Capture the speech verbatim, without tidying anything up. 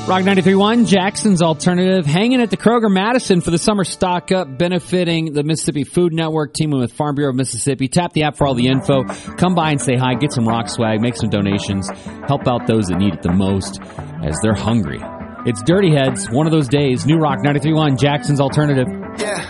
Rock ninety-three point one, Jackson's Alternative, hanging at the Kroger Madison for the summer stock up, benefiting the Mississippi Food Network, teaming with Farm Bureau of Mississippi. Tap the app for all the info. Come by and say hi, get some rock swag, make some donations, help out those that need it the most as they're hungry. It's Dirty Heads, one of those days. New Rock ninety-three point one, Jackson's Alternative. Yeah.